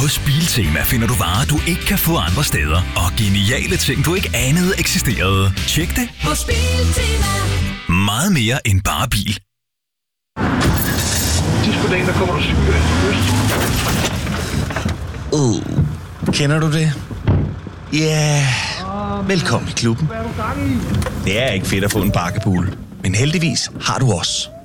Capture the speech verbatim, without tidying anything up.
Hos Biltema finder du varer, du ikke kan få andre steder, og geniale ting, du ikke anede eksisterede. Tjek det hos Biltema. Meget mere end bare bil. Sidst på dagen, der kommer du syge. Uh, kender du det? Ja, yeah. Velkommen i klubben. Det er ikke fedt at få en bakkepool, men heldigvis har du os.